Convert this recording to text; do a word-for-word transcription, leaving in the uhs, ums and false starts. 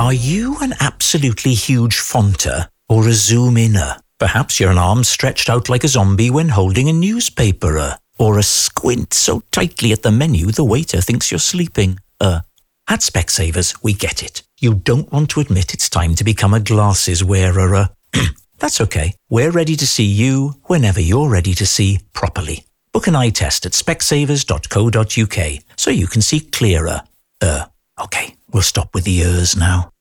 Are you an absolutely huge fonter or a zoom-inner? Perhaps you're an arm stretched out like a zombie when holding a newspaper, or a squint so tightly at the menu the waiter thinks you're sleeping. Uh, at Specsavers, we get it. You don't want to admit it's time to become a glasses wearer. That's okay. We're ready to see you whenever you're ready to see properly. Book an eye test at specsavers dot co dot uk so you can see clearer. Uh, okay, we'll stop with the ers now.